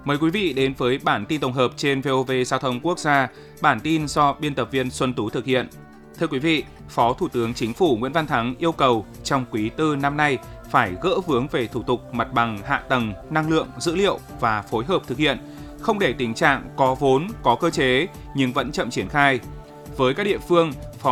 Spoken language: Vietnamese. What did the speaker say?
Mời quý vị đến với bản tin tổng hợp trên VOV Giao thông Quốc gia, bản tin do biên tập viên Xuân Tú thực hiện. Thưa quý vị, Phó Thủ tướng Chính phủ Nguyễn Văn Thắng yêu cầu trong quý tư năm nay phải gỡ vướng về thủ tục mặt bằng, hạ tầng, năng lượng, dữ liệu và phối hợp thực hiện, không để tình trạng có vốn, có cơ chế nhưng vẫn chậm triển khai. Với các địa phương, Phó